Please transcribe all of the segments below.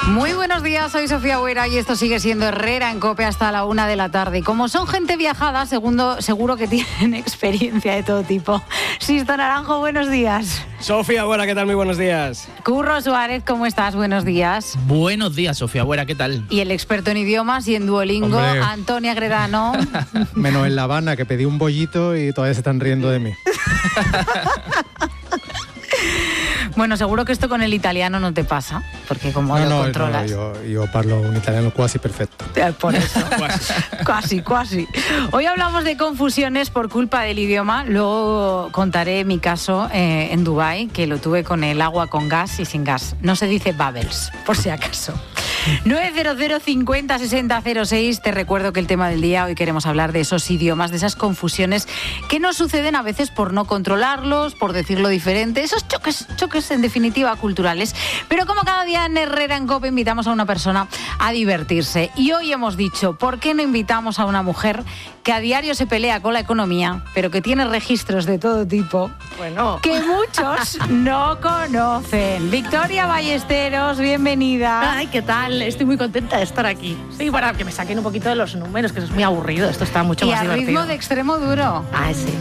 Muy buenos días, soy Sofía Buera y esto sigue siendo Herrera en COPE hasta la 1 de la tarde. Y como son gente viajada, seguro que tienen experiencia de todo tipo. Sisto Naranjo, buenos días. Sofía Buera, ¿qué tal? Muy buenos días. Curro Suárez, ¿cómo estás? Buenos días. Buenos días, Sofía Buera, ¿qué tal? Y el experto en idiomas y en Duolingo, Hombre. Antonia Gredano. Menos en La Habana, que pedí un bollito y todavía se están riendo de mí. Bueno, seguro que esto con el italiano no te pasa, porque como lo controlas. Yo parlo un italiano quasi perfecto. Por eso. Quasi. Hoy hablamos de confusiones por culpa del idioma. Luego contaré mi caso en Dubái, que lo tuve con el agua con gas y sin gas. No se dice bubbles, por si acaso. 900 50 60 06. Te recuerdo que el tema del día, hoy queremos hablar de esos idiomas, de esas confusiones que nos suceden a veces por no controlarlos, por decirlo diferente, esos choques en definitiva culturales. Pero como cada día en Herrera en COPE invitamos a una persona a divertirse. Y hoy hemos dicho, ¿por qué no invitamos a una mujer que a diario se pelea con la economía, pero que tiene registros de todo tipo, que muchos no conocen? Victoria Ballesteros, bienvenida. Ay, ¿qué tal? Estoy muy contenta de estar aquí. Sí, para que me saquen un poquito de los números, que eso es muy aburrido. Esto está mucho más divertido. Y a ritmo de extremo duro. Ah, sí.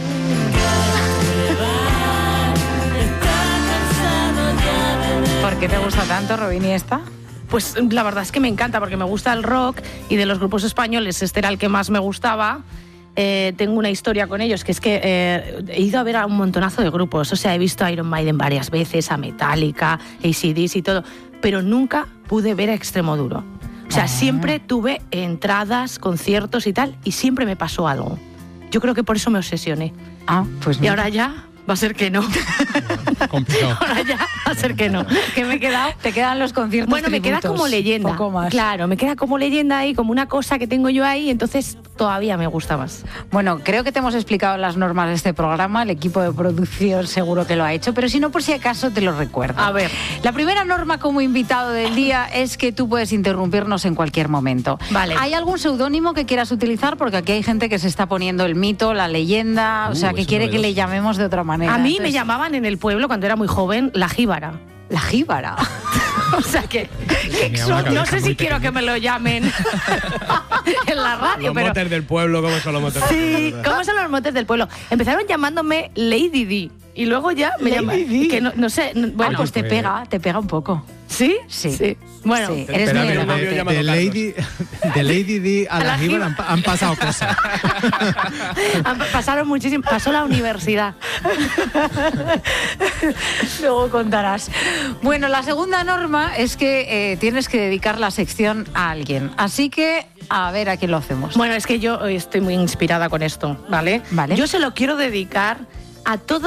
¿Por qué te gusta tanto, Robin, y esta? Pues la verdad es que me encanta, porque me gusta el rock y de los grupos españoles este era el que más me gustaba. Tengo una historia con ellos, que es que he ido a ver a un montonazo de grupos. O sea, he visto a Iron Maiden varias veces, a Metallica, AC/DC y todo, pero nunca pude ver a Extremoduro. O sea, siempre tuve entradas, conciertos y tal, y siempre me pasó algo. Yo creo que por eso me obsesioné. Pues y mira. ahora ya va a ser que no. Complicado. Ahora ya va a ser que no. ¿Qué me he quedado? Te quedan los conciertos. Bueno, me queda como leyenda. Poco más. Claro, me queda como leyenda ahí, como una cosa que tengo yo ahí, entonces todavía me gusta más. Bueno, creo que te hemos explicado las normas de este programa, el equipo de producción seguro que lo ha hecho, pero si no, por si acaso te lo recuerdo. A ver. La primera norma como invitado del día es que tú puedes interrumpirnos en cualquier momento. Vale. ¿Hay algún seudónimo que quieras utilizar? Porque aquí hay gente que se está poniendo el mito, la leyenda, o sea, que eso quiere que novedoso. le llamemos de otra manera. A mí me Entonces, llamaban en el pueblo, cuando era muy joven, la jíbara. La jíbara. O sea que Tenía una no cabeza sé si muy quiero que me lo llamen en la radio, Los pero... motes del pueblo, ¿cómo son los motes del pueblo? Sí, ¿cómo son los motes del pueblo? Empezaron llamándome Lady Di y luego ya me llaman... Que no sé, bueno, Pues te pega un poco. ¿sí? Sí. Bueno, Sí, eres Espera, muy mi novio elegante. llama- De Lady Di a la jíbara han pasado cosas. pasaron muchísimo. Pasó la universidad. Luego contarás. Bueno, la segunda norma es que tienes que dedicar la sección a alguien. Así que, a ver a quién lo hacemos. Bueno, es que yo estoy muy inspirada con esto, ¿vale? Vale. Yo se lo quiero dedicar a todo